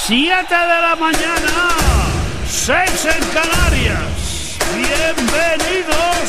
7 de la mañana, 6 en Canarias. Bienvenidos.